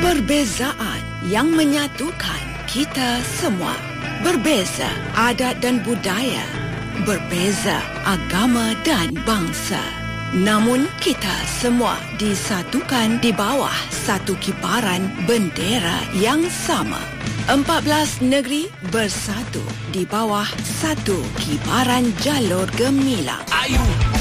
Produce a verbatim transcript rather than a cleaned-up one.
Perbezaan yang menyatukan kita semua. Berbeza adat dan budaya, berbeza agama dan bangsa. Namun kita semua disatukan di bawah satu kibaran bendera yang sama. empat belas negeri bersatu di bawah satu kibaran jalur gemilang. Ayu